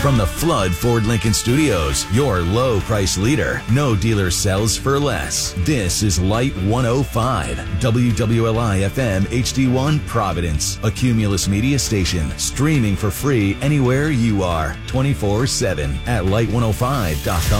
From the Flood Ford Lincoln Studios, your low price leader. No dealer sells for less. This is Light 105, WWLI FM HD1 Providence, a Cumulus media station, streaming for free anywhere you are, 24/7 at light105.com.